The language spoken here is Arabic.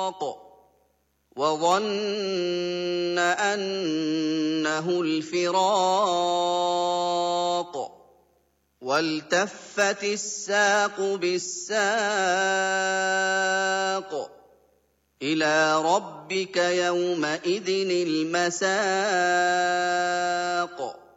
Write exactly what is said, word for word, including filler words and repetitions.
وَظَنَّ أَنَّهُ الْفِرَاقُ وَالْتَفَّتِ السَّاقُ بِالسَّاقِ إِلَىٰ رَبِّكَ يَوْمَئِذٍ الْمَسَاقُ